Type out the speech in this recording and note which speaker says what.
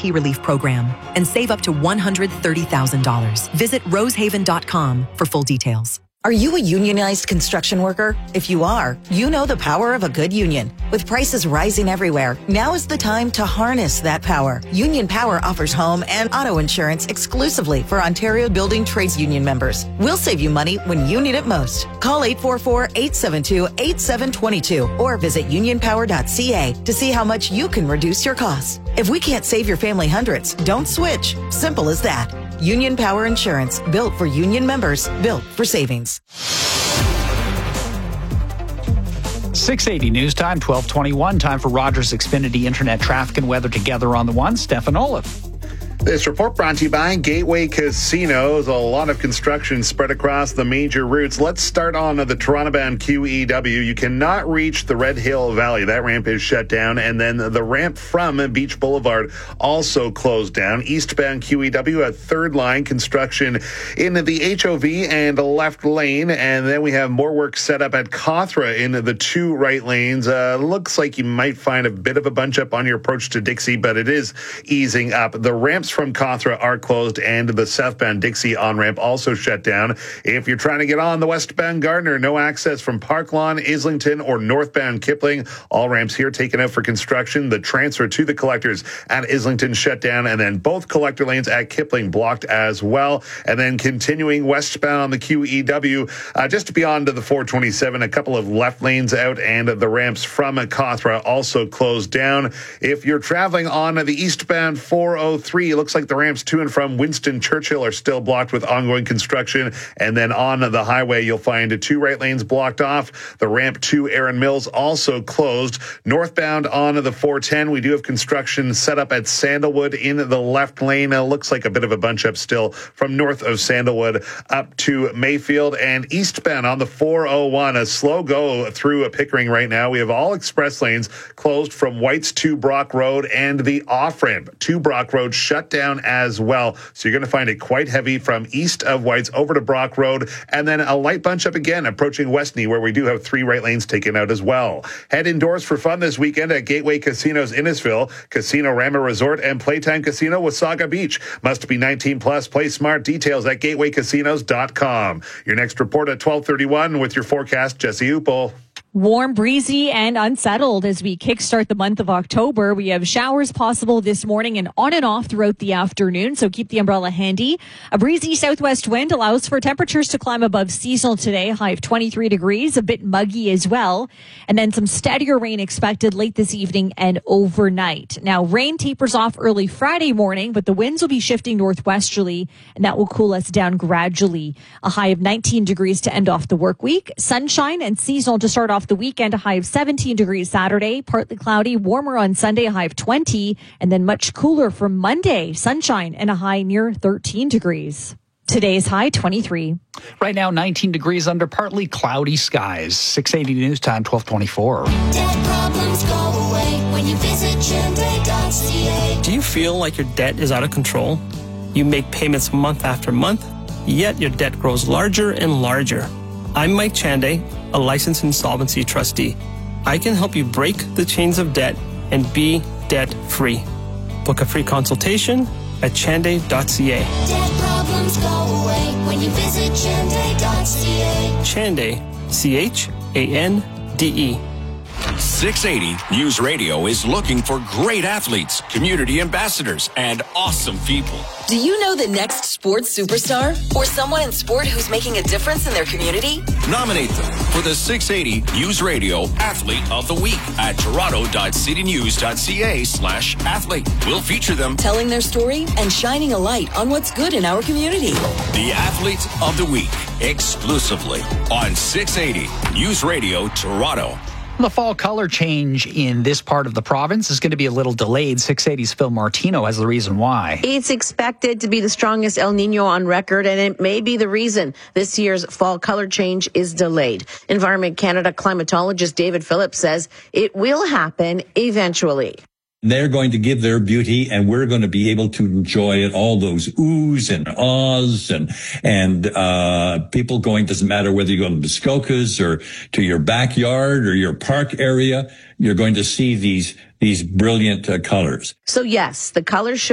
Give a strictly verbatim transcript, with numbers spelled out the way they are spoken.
Speaker 1: Guarantee Relief Program and save up to one hundred thirty thousand dollars. Visit rosehaven dot com for full details.
Speaker 2: Are you a unionized construction worker? If you are, you know the power of a good union. With prices rising everywhere, now is the time to harness that power. Union Power offers home and auto insurance exclusively for Ontario Building Trades Union members. We'll save you money when you need it most. Call eight four four, eight seven two, eight seven two two or visit union power dot c a to see how much you can reduce your costs. If we can't save your family hundreds, don't switch. Simple as that. Union Power Insurance, built for union members, built for savings.
Speaker 3: six eighty news time, twelve twenty-one. Time for Rogers Xfinity Internet traffic and weather together on the one. Stefan Olaf.
Speaker 4: This report brought to you by Gateway Casinos. A lot of construction spread across the major routes. Let's start on the Toronto-bound Q E W. You cannot reach the Red Hill Valley. That ramp is shut down. And then the ramp from Beach Boulevard also closed down. Eastbound Q E W, a third line construction in the H O V and left lane. And then we have more work set up at Cawthra in the two right lanes. Uh, looks like you might find a bit of a bunch up on your approach to Dixie, but it is easing up. The ramps from Cawthra are closed, and the southbound Dixie on-ramp also shut down. If you're trying to get on the westbound Gardiner, no access from Park Lawn, Islington, or northbound Kipling. All ramps here taken out for construction. The transfer to the collectors at Islington shut down, and then both collector lanes at Kipling blocked as well. And then continuing westbound on the Q E W, uh, just beyond the four twenty-seven, a couple of left lanes out, and the ramps from Cawthra also closed down. If you're traveling on the eastbound four oh three, it looks like the ramps to and from Winston Churchill are still blocked with ongoing construction. And then on the highway, you'll find two right lanes blocked off. The ramp to Erin Mills also closed. Northbound on the four ten, we do have construction set up at Sandalwood in the left lane. It looks like a bit of a bunch up still from north of Sandalwood up to Mayfield. And eastbound on the four oh one, a slow go through Pickering right now. We have all express lanes closed from Whites to Brock Road, and the off-ramp to Brock Road shut down as well. So you're going to find it quite heavy from east of Whites over to Brock Road, and then a light bunch up again approaching Westney, where we do have three right lanes taken out as well. Head indoors for fun this weekend at Gateway Casinos Innisfil, Casino Rama Resort, and Playtime Casino Wasaga Beach. Must be nineteen plus. Play smart. Details at gateway casinos dot com. Your next report at twelve thirty-one with your forecast, Jesse Upel.
Speaker 5: Warm, breezy, and unsettled as we kickstart the month of October. We have showers possible this morning and on and off throughout the afternoon, so keep the umbrella handy. A breezy southwest wind allows for temperatures to climb above seasonal today, high of twenty-three degrees, a bit muggy as well. And then some steadier rain expected late this evening and overnight. Now, rain tapers off early Friday morning, but the winds will be shifting northwesterly, and that will cool us down gradually. A high of nineteen degrees to end off the work week. Sunshine and seasonal to start off the weekend, a high of seventeen degrees Saturday, partly cloudy, warmer on Sunday, a high of twenty, and then much cooler for Monday, sunshine and a high near thirteen degrees. Today's high, twenty-three.
Speaker 3: Right now, nineteen degrees under partly cloudy skies. six eighty news time, twelve twenty-four.
Speaker 6: Debt problems go away when you visit Chande dot c a.
Speaker 7: Do you feel like your debt is out of control? You make payments month after month, yet your debt grows larger and larger. I'm Mike Chande, a licensed insolvency trustee. I can help you break the chains of debt and be debt-free. Book a free consultation at Chande dot c a.
Speaker 6: Debt problems go away when you visit Chande dot c a.
Speaker 7: Chande, C H A N D E.
Speaker 8: six eighty News Radio is looking for great athletes, community ambassadors, and awesome people.
Speaker 2: Do you know the next sports superstar? Or someone in sport who's making a difference in their community?
Speaker 8: Nominate them for the six eighty News Radio Athlete of the Week at toronto dot city news dot c a slash athlete. We'll feature them
Speaker 2: Telling their story and shining a light on what's good in our community.
Speaker 8: the Athlete of the Week exclusively on six eighty News Radio Toronto.
Speaker 3: The fall color change in this part of the province is going to be a little delayed. six eighty's Phil Martino has the reason why.
Speaker 9: It's expected to be the strongest El Nino on record, and it may be the reason this year's fall color change is delayed. Environment Canada climatologist David Phillips says it will happen eventually.
Speaker 10: They're going to give their beauty, and we're going to be able to enjoy it. All those oohs and ahs and, and, uh, people going, doesn't matter whether you go to Muskokas or to your backyard or your park area, you're going to see these, these brilliant uh, colors.
Speaker 9: So yes, the colors show